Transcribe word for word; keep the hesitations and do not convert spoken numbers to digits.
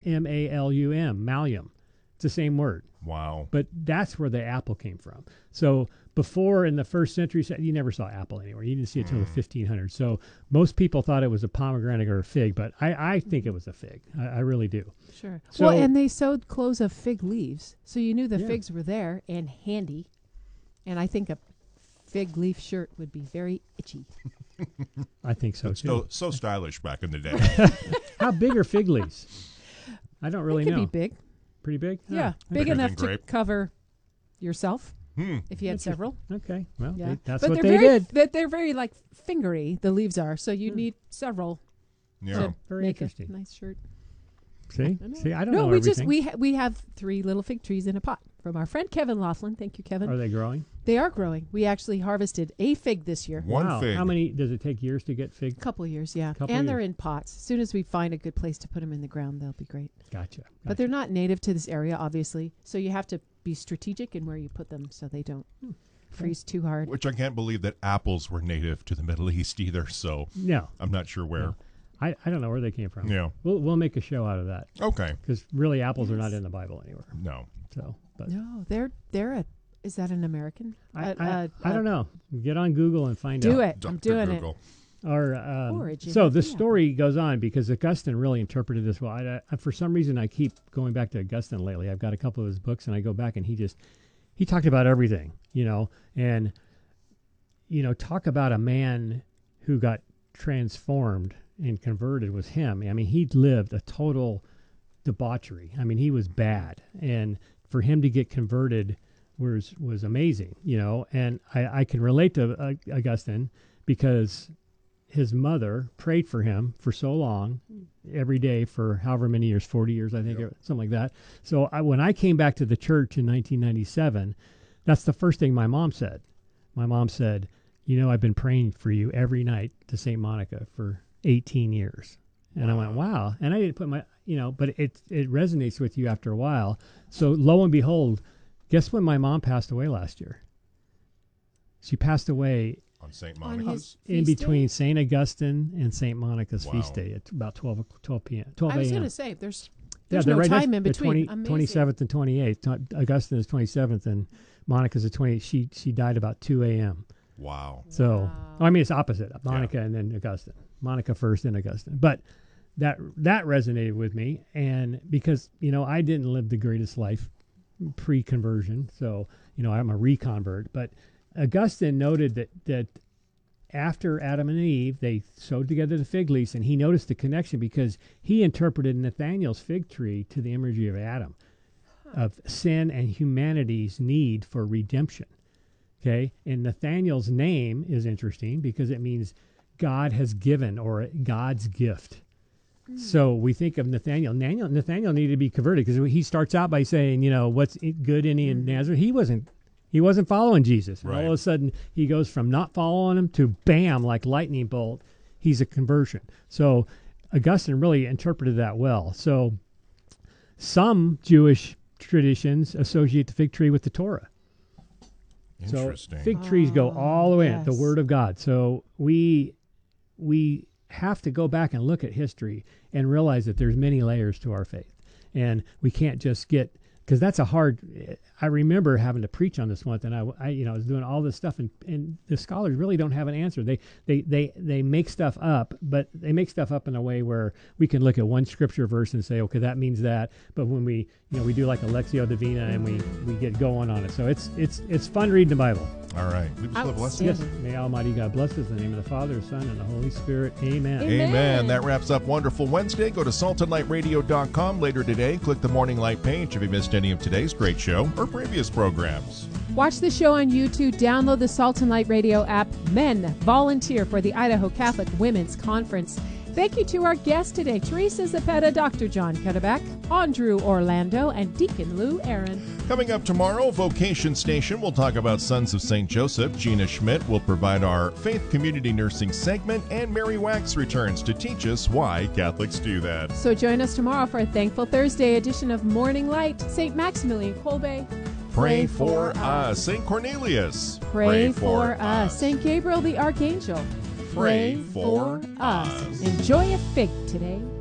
M A L U M, malleum. It's the same word. Wow. But that's where the apple came from. So before in the first century, you never saw apple anywhere. You didn't see it until mm. the fifteen hundreds. So most people thought it was a pomegranate or a fig, but I, I think it was a fig. I, I really do. Sure. So, well, and they sewed clothes of fig leaves. So you knew the yeah. figs were there and handy. And I think a fig leaf shirt would be very itchy. I think so, it's too. So, so stylish back in the day. How big are fig leaves? I don't really it could know. be big. Pretty big? Yeah, oh, big Bigger enough to grape. cover yourself Hmm. if you had That's several. A, okay, well, Yeah. they, that's but what they're they very, did. But they're very like fingery. The leaves are, so you Hmm. need several Yeah. to Very make interesting. a nice shirt. See, see, I don't no, know we everything. just we ha- we have three little fig trees in a pot from our friend Kevin Laughlin. Thank you, Kevin. Are they growing? They are growing. We actually harvested a fig this year. One wow. fig. How many does it take years to get fig? A couple years, yeah. Couple and they're years. in pots. As soon as we find a good place to put them in the ground, they'll be great. Gotcha. gotcha. But they're not native to this area, obviously. So you have to be strategic in where you put them so they don't Hmm. freeze too hard. Which I can't believe that apples were native to the Middle East either, so No, I'm not sure where. No. I, I don't know where they came from. Yeah. We'll we'll make a show out of that Okay. because really apples are not Yes. in the Bible anywhere. No. So, but No, they're they're a. Is that an American? I Uh, I, uh, I don't know. Get on Google and find Do out. it. I'm Doctor doing Google. Or um, Origin so of the the story goes on because Augustine really interpreted this well. I, I, for some reason, I keep going back to Augustine lately. I've got a couple of his books, and I go back and he just he talked about everything, you know, and you know, talk about a man who got transformed and converted was him. I mean, he lived a total debauchery. I mean, he was bad, and for him to get converted was was amazing, you know. And I, I can relate to uh, Augustine because his mother prayed for him for so long, every day for however many years, forty years, I think, Yep. or something like that. So I, when I came back to the church in nineteen ninety-seven, that's the first thing my mom said. My mom said, you know, I've been praying for you every night to Saint Monica for eighteen years. And wow. I went, wow. And I didn't put my, you know, but it it resonates with you after a while. So lo and behold, guess when my mom passed away last year? She passed away On Saint On Monica. his in feast between day? Saint Augustine and Saint Monica's Wow. feast day at about twelve, twelve p.m. twelve I was a.m. going to say there's Yeah, there's they're no right time next- in the between. twenty, Amazing. twenty-seventh and twenty-eighth. T- Augustine is twenty-seventh and Monica's the twenty-eighth. She she died about two a.m. Wow. So, Wow. I mean, it's opposite. Monica and then Augustine. Monica first, then Augustine. But that that resonated with me, and because, you know, I didn't live the greatest life pre-conversion, so, you know, I'm a reconvert. But Augustine noted that that after Adam and Eve, they sewed together the fig leaves, and he noticed the connection because he interpreted Nathaniel's fig tree to the imagery of Adam, of sin and humanity's need for redemption. Okay, and Nathaniel's name is interesting because it means God has given, or God's gift. Mm. So we think of Nathaniel. Nathaniel. Nathaniel needed to be converted because he starts out by saying, you know, what's good in mm. Nazareth? He wasn't. He wasn't following Jesus. And right. all of a sudden, he goes from not following him to bam, like lightning bolt. He's a conversion. So Augustine really interpreted that well. So some Jewish traditions associate the fig tree with the Torah. Interesting. So fig trees go all the way yes. in, the Word of God. So we we have to go back and look at history and realize that there's many layers to our faith, and we can't just get, because that's a hard. I remember having to preach on this once, and I, I you know I was doing all this stuff, and, and the scholars really don't have an answer. They they they they make stuff up, but they make stuff up in a way where we can look at one scripture verse and say, okay, that means that. But when we you know we do like a Lectio Divina and we we get going on it, so it's it's it's fun reading the Bible. All right. Leave us with a blessing. Yes. May Almighty God bless us in the name of the Father, Son, and the Holy Spirit. Amen. Amen. Amen. That wraps up Wonderful Wednesday. Go to salt and light radio dot com later today. Click the Morning Light page if you missed any of today's great show or previous programs. Watch the show on YouTube. Download the Salt and Light Radio app. Men, volunteer for the Idaho Catholic Women's Conference. Thank you to our guests today, Teresa Zepeda, Doctor John Cuddeback, Andrew Orlando, and Deacon Lou Aaron. Coming up tomorrow, Vocation Station, we'll talk about Sons of Saint Joseph. Gina Schmidt will provide our Faith Community Nursing segment, and Mary Wax returns to teach us why Catholics do that. So join us tomorrow for a Thankful Thursday edition of Morning Light. Saint Maximilian Kolbe, Pray for us. Saint Cornelius, Pray for us. Saint Gabriel the Archangel, Pray for us. Enjoy a fig today.